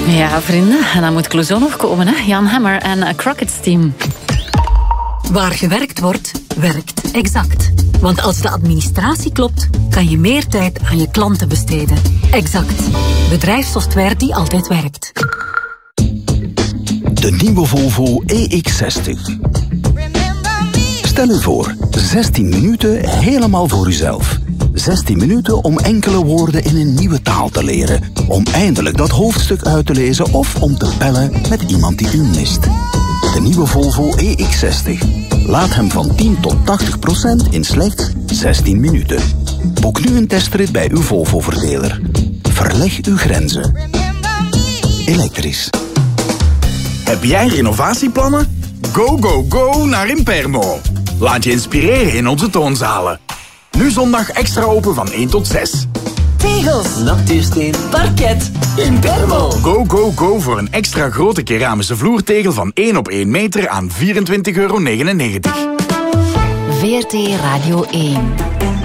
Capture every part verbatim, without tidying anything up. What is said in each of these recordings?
Ja, vrienden. En dan moet Clouseau nog komen, hè? Jan Hammer en Crockett's Team. Waar gewerkt wordt, werkt Exact. Want als de administratie klopt, kan je meer tijd aan je klanten besteden. Exact. Bedrijfssoftware die altijd werkt. De nieuwe Volvo E X zestig. Stel u voor, zestien minuten helemaal voor uzelf. zestien minuten om enkele woorden in een nieuwe taal te leren. Om eindelijk dat hoofdstuk uit te lezen of om te bellen met iemand die u mist. De nieuwe Volvo E X zestig. Laat hem van tien tot tachtig procent in slechts zestien minuten. Boek nu een testrit bij uw Volvo-verdeler. Verleg uw grenzen. Elektrisch. Heb jij renovatieplannen? Go, go, go naar Impermo. Laat je inspireren in onze toonzalen. Nu zondag extra open van één tot zes. Tegels, natuursteen, parket, Impermo. Go, go, go voor een extra grote keramische vloertegel van één op één meter aan vierentwintig euro negenennegentig. V R T Radio één.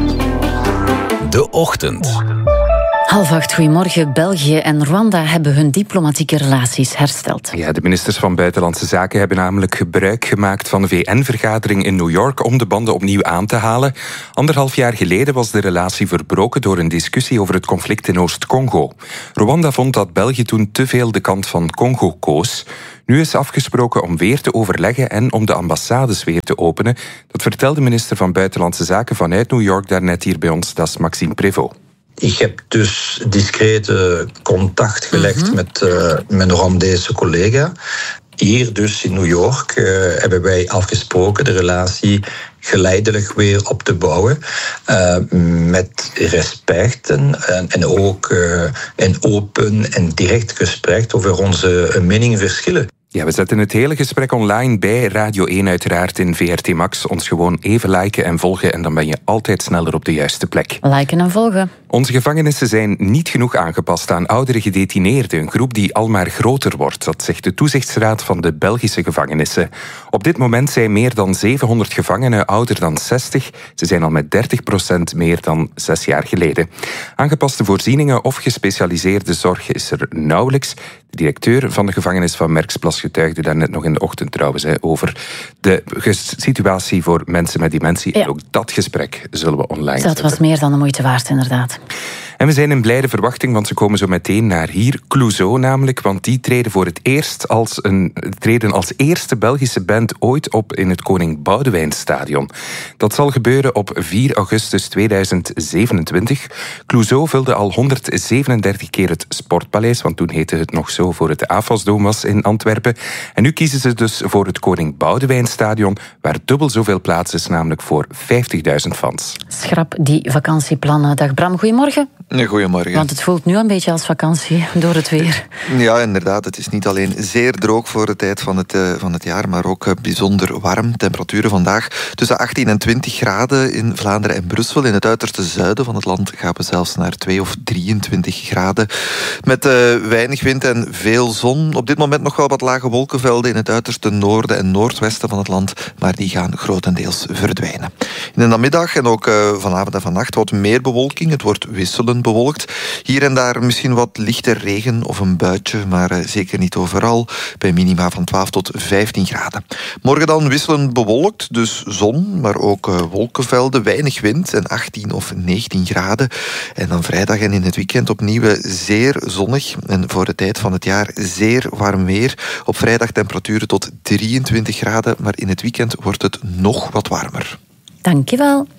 De ochtend. Half acht, goedemorgen. België en Rwanda hebben hun diplomatieke relaties hersteld. Ja, de ministers van Buitenlandse Zaken hebben namelijk gebruik gemaakt van de V N-vergadering in New York om de banden opnieuw aan te halen. Anderhalf jaar geleden was de relatie verbroken door een discussie over het conflict in Oost-Congo. Rwanda vond dat België toen te veel de kant van Congo koos. Nu is afgesproken om weer te overleggen en om de ambassades weer te openen. Dat vertelde minister van Buitenlandse Zaken vanuit New York daarnet hier bij ons, dat is Maxime Prévost. Ik heb dus discrete contact gelegd mm-hmm. met uh, mijn Rwandese collega. Hier dus in New York uh, hebben wij afgesproken de relatie geleidelijk weer op te bouwen. Uh, met respect en, en ook uh, een open en direct gesprek over onze meningsverschillen. Ja, we zetten het hele gesprek online bij Radio één uiteraard in V R T Max. Ons gewoon even liken en volgen en dan ben je altijd sneller op de juiste plek. Liken en volgen. Onze gevangenissen zijn niet genoeg aangepast aan oudere gedetineerden. Een groep die al maar groter wordt. Dat zegt de toezichtsraad van de Belgische gevangenissen. Op dit moment zijn meer dan zevenhonderd gevangenen ouder dan zestig. Ze zijn al met dertig procent meer dan zes jaar geleden. Aangepaste voorzieningen of gespecialiseerde zorg is er nauwelijks. De directeur van de gevangenis van Merksplas getuigde daarnet nog in de ochtend trouwens hè, over de situatie voor mensen met dementie. Ja. En ook dat gesprek zullen we online zetten. Dat was meer dan de moeite waard, inderdaad. En we zijn in blijde verwachting, want ze komen zo meteen naar hier. Clouseau namelijk, want die treden voor het eerst als een treden als eerste Belgische band ooit op in het Koning Boudewijnstadion. Dat zal gebeuren op vier augustus tweeduizend zevenentwintig. Clouseau vulde al honderdzevenendertig keer het Sportpaleis, want toen heette het nog zo voor het A F A S-doom was in Antwerpen. En nu kiezen ze dus voor het Koning Boudewijnstadion, waar dubbel zoveel plaats is, namelijk voor vijftigduizend fans. Schrap die vakantieplannen. Dag Bram, goedemorgen. Nee, goedemorgen. Want het voelt nu een beetje als vakantie door het weer. Ja, inderdaad. Het is niet alleen zeer droog voor de tijd van het, uh, van het jaar, maar ook uh, bijzonder warm. Temperaturen vandaag tussen achttien en twintig graden in Vlaanderen en Brussel. In het uiterste zuiden van het land gaan we zelfs naar twee of drieëntwintig graden. Met uh, weinig wind en veel zon. Op dit moment nog wel wat lage wolkenvelden in het uiterste noorden en noordwesten van het land, maar die gaan grotendeels verdwijnen. In de namiddag en ook uh, vanavond en vannacht wat meer bewolking. Het wordt wisselend bewolkt. Hier en daar misschien wat lichte regen of een buitje, maar uh, zeker niet overal. Bij minima van twaalf tot vijftien graden. Morgen dan wisselend bewolkt, dus zon, maar ook uh, wolkenvelden, weinig wind en achttien of negentien graden. En dan vrijdag en in het weekend opnieuw zeer zonnig en voor de tijd van het jaar zeer warm weer. Op vrijdag temperaturen tot drieëntwintig graden, maar in het weekend wordt het nog wat warmer. Dankjewel.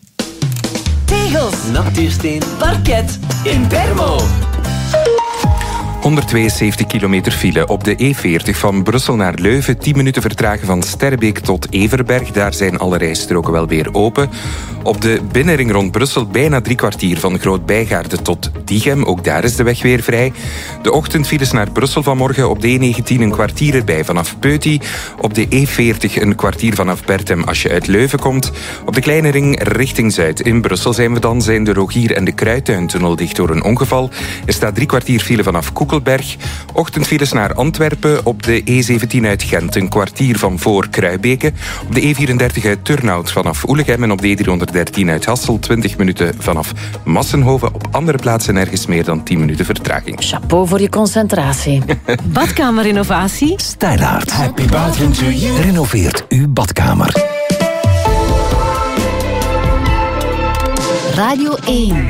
Tegels, natuursteen, parket, Impermo. honderdtweeënzeventig kilometer file op de E veertig van Brussel naar Leuven. tien minuten vertragen van Sterrebeek tot Everberg. Daar zijn alle rijstroken wel weer open. Op de binnenring rond Brussel bijna drie kwartier van Groot-Bijgaarde tot Diegem. Ook daar is de weg weer vrij. De ochtendfiles naar Brussel vanmorgen op de E negentien een kwartier erbij vanaf Peuty. Op de E veertig een kwartier vanaf Bertem als je uit Leuven komt. Op de kleine ring richting Zuid in Brussel zijn we dan. Zijn de Rogier en de Kruittuintunnel dicht door een ongeval. Er staat drie kwartier file vanaf Koekel Middelberg. Ochtendfiles naar Antwerpen op de E zeventien uit Gent. Een kwartier van voor Kruibeke. Op de E vierendertig uit Turnhout vanaf Oelegem en op de E driehonderddertien uit Hassel. twintig minuten vanaf Massenhoven. Op andere plaatsen nergens meer dan tien minuten vertraging. Chapeau voor je concentratie. Badkamerinnovatie? Stijlaard. Happy bathroom to you. Renoveert uw badkamer. Radio één.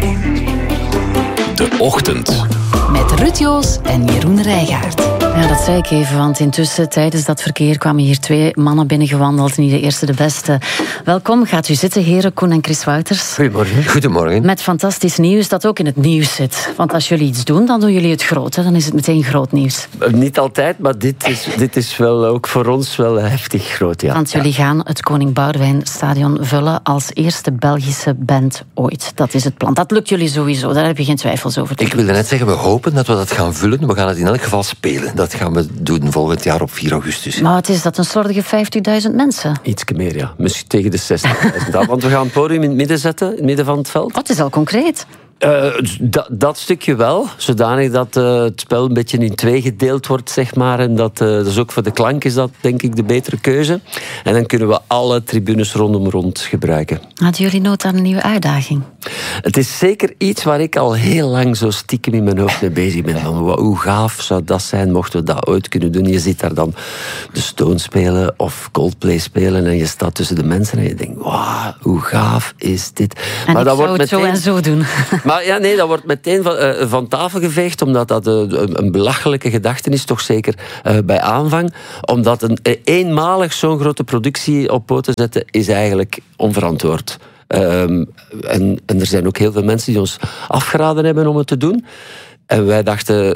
De ochtend. Met Ruud Joos en Jeroen Rijgaard. Ja, dat zei ik even, want intussen tijdens dat verkeer kwamen hier twee mannen binnengewandeld. Niet de eerste, de beste. Welkom, gaat u zitten, heren Koen en Chris Wouters. Goedemorgen. Goedemorgen. Met fantastisch nieuws dat ook in het nieuws zit. Want als jullie iets doen, dan doen jullie het groot. Hè? Dan is het meteen groot nieuws. Niet altijd, maar dit is, dit is wel ook voor ons wel heftig groot. Ja. Want jullie gaan het Koning Boudewijn Stadion vullen als eerste Belgische band ooit. Dat is het plan. Dat lukt jullie sowieso, daar heb je geen twijfels over. Ik wilde net zeggen, we hopen dat we dat gaan vullen. We gaan het in elk geval spelen. Dat gaan we doen volgend jaar op vier augustus. Maar het is dat een slordige vijftigduizend mensen? Iets meer, ja. Misschien tegen de zestigduizend. Want we gaan het podium in het midden zetten, in het midden van het veld. Oh, het is al concreet. Uh, dat, dat stukje wel, zodanig dat uh, het spel een beetje in twee gedeeld wordt, zeg maar. En dat, uh, dus ook voor de klank is dat, denk ik, de betere keuze. En dan kunnen we alle tribunes rondom rond gebruiken. Hadden jullie nood aan een nieuwe uitdaging? Het is zeker iets waar ik al heel lang zo stiekem in mijn hoofd mee bezig ben. Van, hoe gaaf zou dat zijn, mochten we dat ooit kunnen doen? Je ziet daar dan de Stones spelen of Coldplay spelen en je staat tussen de mensen en je denkt, wauw, hoe gaaf is dit? En maar ik dat zou wordt het meteen... zo en zo doen. Maar ja, nee, dat wordt meteen van, uh, van tafel geveegd, omdat dat uh, een belachelijke gedachte is, toch zeker uh, bij aanvang. Omdat een uh, eenmalig zo'n grote productie op poten zetten, is eigenlijk onverantwoord. Um, en, en er zijn ook heel veel mensen die ons afgeraden hebben om het te doen. En wij dachten...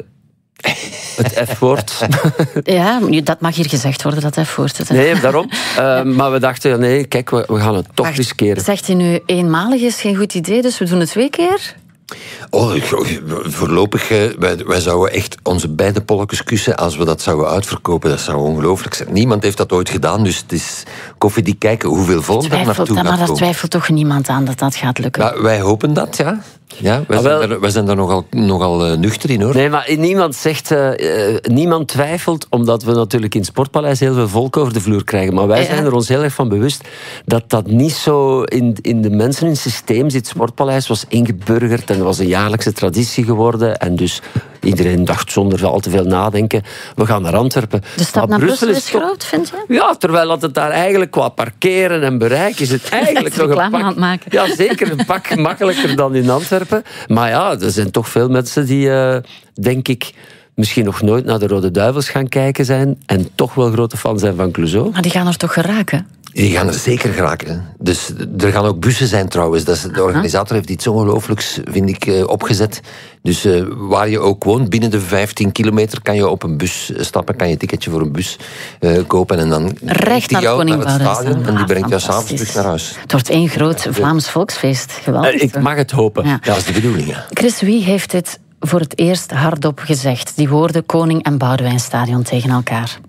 Het F-woord. Ja, dat mag hier gezegd worden, dat F-woord. Nee, daarom. Uh, maar we dachten, nee, kijk, we, we gaan het toch Wacht, riskeren. Zegt u nu eenmalig is geen goed idee, dus we doen het twee keer? Oh, voorlopig, wij, wij zouden echt onze beide polletjes kussen als we dat zouden uitverkopen. Dat zou ongelooflijk zijn. Niemand heeft dat ooit gedaan, dus het is koffiedik kijken hoeveel volk daar naartoe gaat Maar daar komen. twijfelt toch niemand aan dat dat gaat lukken? Nou, wij hopen dat, ja. Ja, wij, Ah, zijn, wel. daar, wij zijn daar nogal, nogal uh, nuchter in, hoor. Nee, maar niemand zegt... Uh, uh, niemand twijfelt, omdat we natuurlijk in het Sportpaleis heel veel volk over de vloer krijgen. Maar wij Ja. zijn er ons heel erg van bewust dat dat niet zo in, in de mensen in het systeem zit. Het Sportpaleis was ingeburgerd en was een jaarlijkse traditie geworden. En dus iedereen dacht zonder al te veel nadenken, we gaan naar Antwerpen. De stad Maar naar Brussel is toch- groot, vind je? Ja, terwijl dat het daar eigenlijk qua parkeren en bereik is het eigenlijk nog een reclame pak... aan het maken. Ja, zeker een pak makkelijker dan in Antwerpen. Maar ja, er zijn toch veel mensen die, uh, denk ik, misschien nog nooit naar de Rode Duivels gaan kijken zijn en toch wel grote fan zijn van Clouseau. Maar die gaan er toch geraken? Die gaan er zeker geraken. Dus er gaan ook bussen zijn trouwens. Dat is, de organisator heeft iets ongelooflijks, vind ik, uh, opgezet. Dus uh, waar je ook woont, binnen de vijftien kilometer kan je op een bus stappen, kan je een ticketje voor een bus uh, kopen en dan Recht naar die jou Koning naar het Boudewijn. stadion en die Ah, brengt jou s'avonds fantastisch. terug naar huis. Het wordt één groot Vlaams volksfeest. Geweldig. Uh, ik mag het hopen. Ja. Dat is de bedoeling, ja. Chris, wie heeft dit voor het eerst hardop gezegd? Die woorden Koning en Boudewijn Stadion tegen elkaar.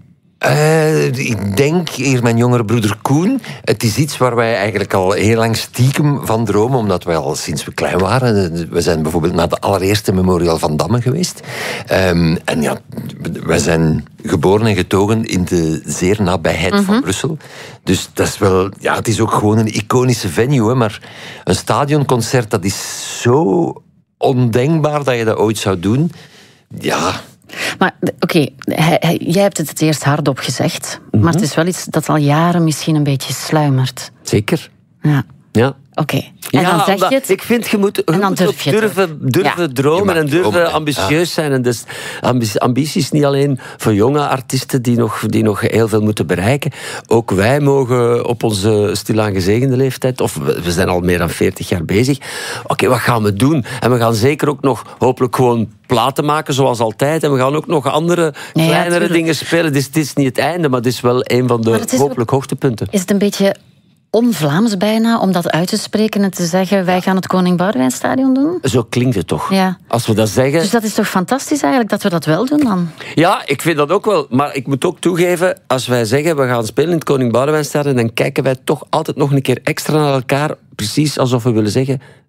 Uh, ik denk, hier mijn jongere broeder Koen, het is iets waar wij eigenlijk al heel lang stiekem van dromen, omdat wij al sinds we klein waren, we zijn bijvoorbeeld naar de allereerste Memorial van Damme geweest. Um, en ja, wij zijn geboren en getogen in de zeer nabijheid mm-hmm. van Brussel. Dus dat is wel, ja, het is ook gewoon een iconische venue, hè, maar een stadionconcert, dat is zo ondenkbaar dat je dat ooit zou doen. Ja... Maar oké, okay, jij hebt het het eerst hardop gezegd. Mm-hmm. Maar het is wel iets dat al jaren misschien een beetje sluimert. Zeker. Ja. Ja. Oké. Okay. En ja, dan zeg je het. Ik vind, je moet, je en dan moet durf je durven, durven ja. dromen en durven dromen. ambitieus zijn. En dus ambities niet alleen voor jonge artiesten die nog, die nog heel veel moeten bereiken. Ook wij mogen op onze stilaan gezegende leeftijd, of we zijn al meer dan veertig jaar bezig. Oké, okay, wat gaan we doen? En we gaan zeker ook nog hopelijk gewoon platen maken zoals altijd. En we gaan ook nog andere nee, kleinere ja, dingen spelen. Dus het is niet het einde, maar het is wel een van de hopelijk hoogtepunten. Is het een beetje on-Vlaams bijna, om dat uit te spreken en te zeggen, wij gaan het Koning Boudewijn Stadion doen? Zo klinkt het toch? Ja. Als we dat zeggen... Dus dat is toch fantastisch eigenlijk, dat we dat wel doen dan? Ja, ik vind dat ook wel. Maar ik moet ook toegeven, als wij zeggen, we gaan spelen in het Koning Boudewijn Stadion, dan kijken wij toch altijd nog een keer extra naar elkaar, precies alsof we willen zeggen,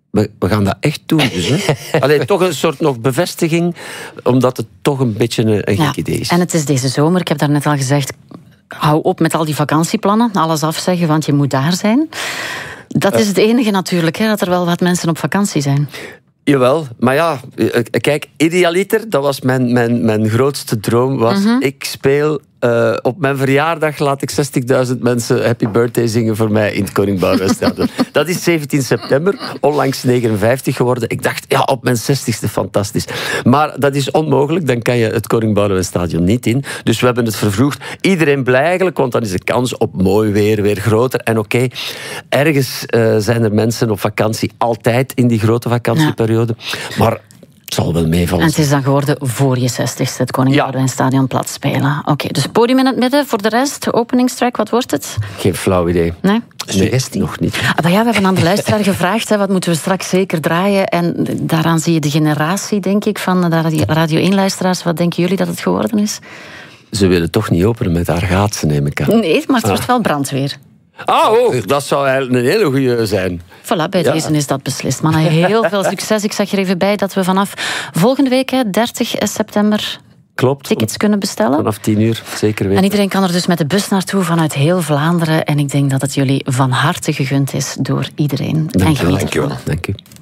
We, we gaan dat echt doen. Dus, hè. Allee, toch een soort nog bevestiging, omdat het toch een beetje een, een gek ja. idee is. En het is deze zomer, ik heb daarnet al gezegd, hou op met al die vakantieplannen, alles afzeggen, want je moet daar zijn. Dat is het enige natuurlijk, hè, dat er wel wat mensen op vakantie zijn. Jawel, maar ja, kijk, idealiter, dat was mijn, mijn, mijn grootste droom, was mm-hmm. ik speel... Uh, op mijn verjaardag laat ik zestigduizend mensen Happy Birthday zingen voor mij in het Koning Boudewijnstadion. Dat is zeventien september, onlangs negenenvijftig geworden. Ik dacht, ja, op mijn zestigste, fantastisch. Maar dat is onmogelijk, dan kan je het Koning Boudewijnstadion niet in. Dus we hebben het vervroegd. Iedereen blij eigenlijk, want dan is de kans op mooi weer weer groter. En oké, okay, ergens uh, zijn er mensen op vakantie, altijd in die grote vakantieperiode. Ja. Maar... het zal wel meevallen. En het is dan geworden voor je zestigste, het Koning Boudewijnstadion plat spelen. Oké, okay, dus podium in het midden. Voor de rest, openingstrack, wat wordt het? Geen flauw idee. Nee? Nee, nog niet. Ah, maar ja, we hebben aan de luisteraar gevraagd, hè, wat moeten we straks zeker draaien. En daaraan zie je de generatie, denk ik, van de Radio één-luisteraars. Wat denken jullie dat het geworden is? Ze willen toch niet openen met haar gaatsen, neem ik aan. Nee, maar het wordt ah. wel brandweer. Ah, oh, dat zou eigenlijk een hele goeie zijn. Voilà, bij ja. deze is dat beslist. Mannen, heel veel succes. Ik zeg er even bij dat we vanaf volgende week, hè, dertig september... Klopt. Tickets kunnen bestellen. Vanaf tien uur, zeker weten. En iedereen kan er dus met de bus naartoe vanuit heel Vlaanderen. En ik denk dat het jullie van harte gegund is door iedereen. Dank en je wel. Dank je wel. Dank je.